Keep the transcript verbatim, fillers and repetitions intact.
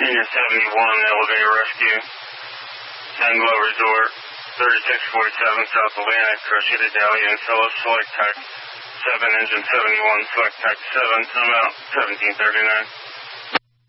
Union seventy-one, elevator rescue. Sanglo Resort, thirty-six forty-seven South Atlantic, Crochet Medallion, Phyllis, Select Type seven, Engine seventy-one, Select Type seven, I'm out, seventeen thirty-nine.